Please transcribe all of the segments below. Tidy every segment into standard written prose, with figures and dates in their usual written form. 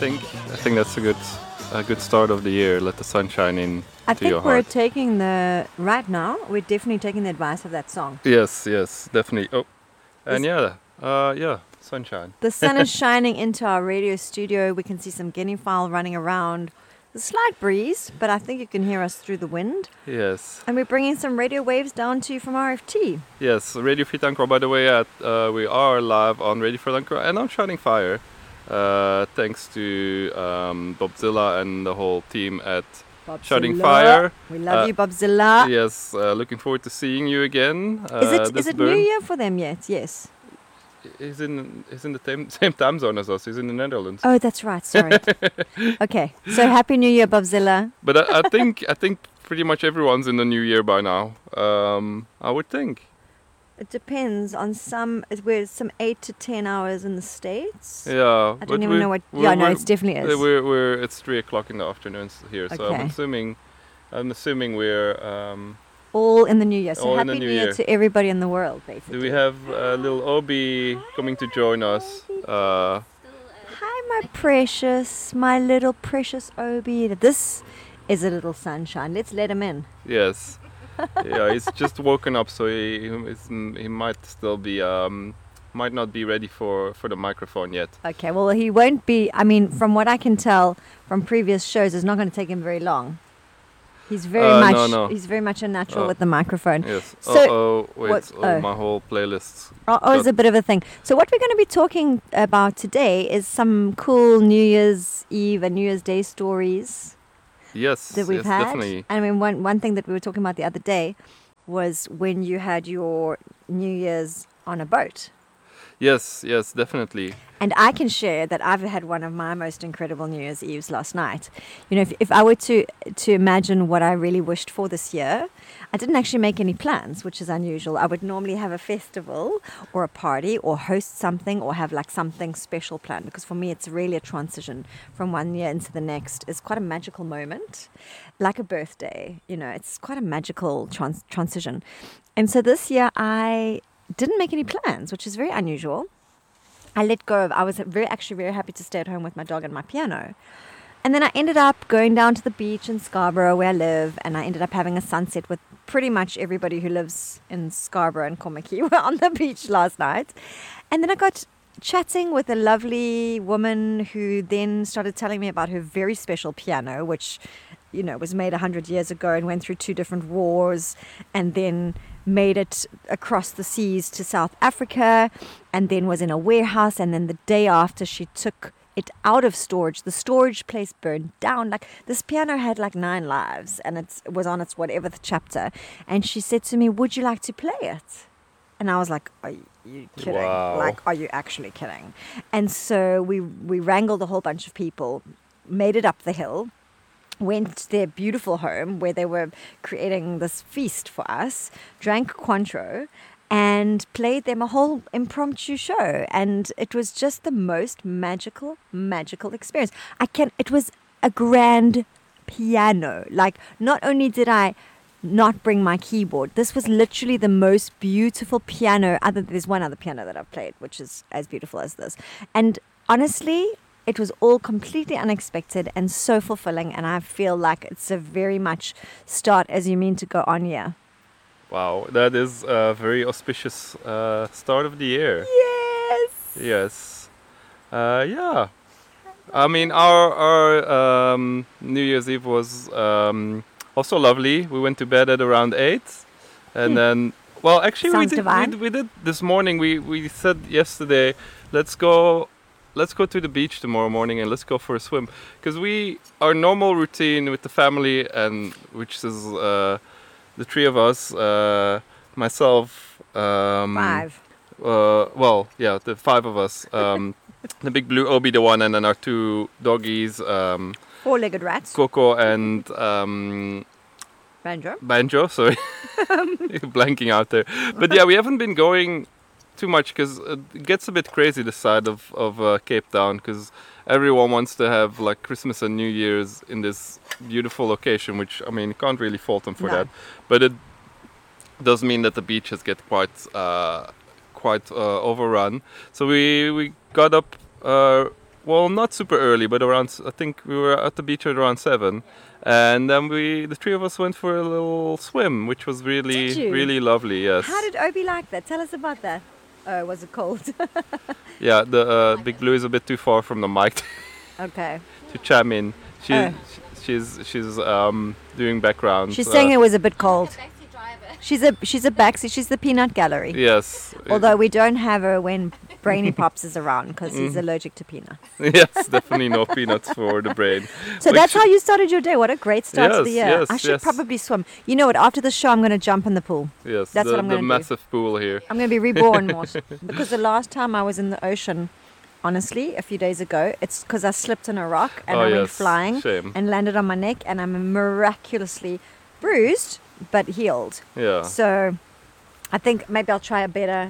think that's a good start of the year. Let the sun shine in I to your think we're heart. taking we're definitely taking the advice of that song. Yes, definitely. Oh, and This- sunshine. The sun is shining into our radio studio. We can see some guinea fowl running around. A slight breeze, but I think you can hear us through the wind. Yes, And we're bringing some radio waves down to you from RFT. yes. Radio Free Tankro. By the way, we are live on Radio Free Tankro and on Shining Fire. Thanks to Bobzilla and the whole team at Shining Fire. We love you, Bobzilla. Yes, looking forward to seeing you again. Is it New Year for them yet? Yes. He's in the same time zone as us. He's in the Netherlands. Oh, that's right. Sorry. Okay. So Happy New Year, Bobzilla. But I think pretty much everyone's in the new year by now. I would think. It depends on we're some 8 to 10 hours in the States. Yeah. I don't even know what. Yeah, no, it definitely is. It's 3:00 in the afternoon here, so Okay. I'm assuming we're. All in the new year. So All in Happy the New new Year year. to everybody in the world, basically. Do we have little Obi coming to join us? Hi, my precious, my little precious Obi. This is a little sunshine. Let's let him in. Yes. Yeah, he's just woken up, so he might still be might not be ready for the microphone yet. Okay, well, he won't be. I mean, from what I can tell from previous shows, it's not going to take him very long. He's He's very much a natural with the microphone. Yes. So, my whole playlist. It's a bit of a thing. So what we're going to be talking about today is some cool New Year's Eve and New Year's Day stories Yes, that we've had. definitely. I mean, one thing that we were talking about the other day was when you had your New Year's on a boat. Yes, definitely. And I can share that I've had one of my most incredible New Year's Eves last night. You know, if I were to imagine what I really wished for this year, I didn't actually make any plans, which is unusual. I would normally have a festival or a party or host something or have like something special planned, because for me it's really a transition from one year into the next. It's quite a magical moment, like a birthday. You know, it's quite a magical transition. And so this year I didn't make any plans, which is very unusual. I let go of. I was actually very happy to stay at home with my dog and my piano. And then I ended up going down to the beach in Scarborough where I live, and I ended up having a sunset with pretty much everybody who lives in Scarborough and Komaki. We were on the beach last night. And then I got chatting with a lovely woman who then started telling me about her very special piano, which, you know, was made 100 years ago and went through 2 different wars and then made it across the seas to South Africa and then was in a warehouse. And then the day after she took it out of storage, the storage place burned down. Like, this piano had like 9 lives and it was on its whatever chapter. And she said to me, "Would you like to play it?" And I was like, "Are you kidding? Wow. Like, are you actually kidding?" And so we wrangled a whole bunch of people, made it up the hill, went to their beautiful home where they were creating this feast for us, drank Cointreau, and played them a whole impromptu show. And it was just the most magical experience. It was a grand piano. Like, not only did I not bring my keyboard, this was literally the most beautiful piano. There's one other piano that I've played, which is as beautiful as this. And honestly, it was all completely unexpected and so fulfilling, and I feel like it's a very much start as you mean to go on year. Wow, that is a very auspicious start of the year. Yes. Yes. Yeah. I mean, our New Year's Eve was also lovely. We went to bed at around 8, and then, well, actually, Sounds divine. we did this morning. We said yesterday, let's go to the beach tomorrow morning and let's go for a swim, because our normal routine with the family, and which is the 3 of us, myself, 5. the 5 of us, the big blue Obi, the one, and then our 2 doggies, 4-legged rats. Coco and Banjo, sorry, blanking out there. But yeah, we haven't been going too much because it gets a bit crazy this side of Cape Town, because everyone wants to have like Christmas and New Year's in this beautiful location, which, I mean, you can't really fault them for that. But it does mean that the beaches get quite overrun. So we got up well, not super early, but around. I think we were at the beach at around 7, and then the three of us went for a little swim, which was really, Did you? really lovely. Yes. How did Obi like that? Tell us about that. Oh, was it cold? Yeah, the Big Blue is a bit too far from the mic Okay. to chime in. She, Oh. she's doing background. She's saying it was a bit cold. She's a backseat. She's the peanut gallery. Yes. Although we don't have her when Brainy Pops is around because Mm-hmm. he's allergic to peanuts. Yes, definitely no peanuts for the brain. So Which- that's how you started your day. What a great start to the Yes, year. yes, I should yes. probably swim. You know what? After the show, I'm going to jump in the pool. Yes, That's what I'm the gonna do. massive pool here. I'm going to be reborn, Mort. Because the last time I was in the ocean, honestly, a few days ago, it's because I slipped on a rock and Oh, I went yes. flying Shame. and landed on my neck, and I'm miraculously bruised but healed. Yeah. So I think maybe I'll try a better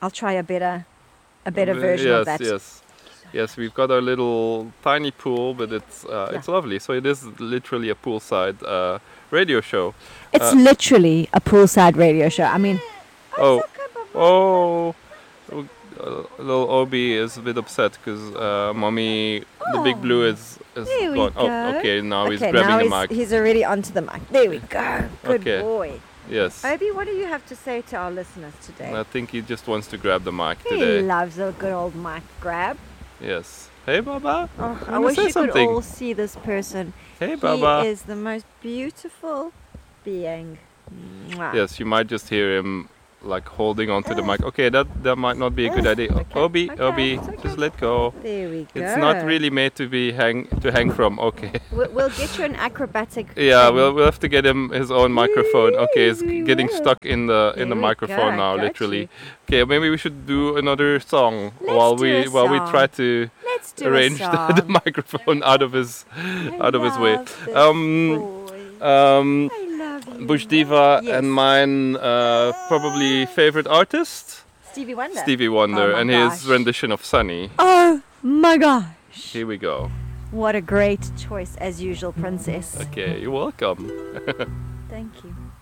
version yes, of that. Yes, we've got our little tiny pool, but it's lovely. So it is literally a poolside radio show. It's literally a poolside radio show. I mean, Oh, oh, little Obi is a bit upset because mommy, the Big Blue is there we gone. go. Oh, okay, now he's okay, grabbing now the he's, mic. he's already onto the mic. There we go. Good Okay. boy. Yes, Obi, what do you have to say to our listeners today? I think he just wants to grab the mic He today. loves a good old mic grab. Yes. Hey, Baba. Oh, I Wanna wish say you could something? all see this person. Hey, Baba. He is the most beautiful being. Mwah. Yes, you might just hear him like holding onto the mic. Okay, that might not be a good idea. Okay, Obi, okay, Obi, it's okay. just let go. There we go. It's not really made to be hang from. Okay. We'll get you an acrobatic. Yeah, thing. we'll have to get him his own microphone. Okay, it's We getting will. stuck in the There we microphone go, now, got literally. you. Okay, maybe we should do another song Let's while do we a try song. to Let's do arrange a the song. microphone out of his way. I love this Um, boy. Um, I love you. Bush Diva Yes. and mine probably favorite artist Stevie Wonder. Stevie Wonder Oh my and gosh. his rendition of Sunny. Oh my gosh. Here we go. What a great choice as usual, Princess. Okay, you're welcome. Thank you.